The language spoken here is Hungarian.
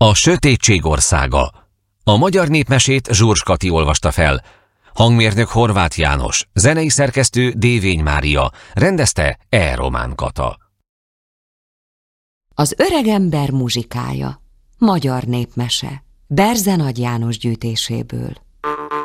A sötétség országa. A magyar népmesét Zsurs Kati olvasta fel. Hangmérnök Horváth János, zenei szerkesztő Dévény Mária, rendezte E. Román Kata. Az öregember muzsikája. Magyar népmese. Berze Nagy János gyűjtéséből.